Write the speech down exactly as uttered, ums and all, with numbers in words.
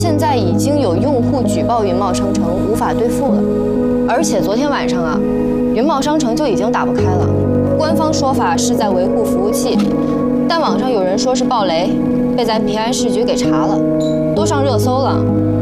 现在已经有用户举报云茂商城无法兑付了，而且昨天晚上啊，云茂商城就已经打不开了。官方说法是在维护服务器，但网上有人说是暴雷，被咱平安市局给查了，都上热搜了。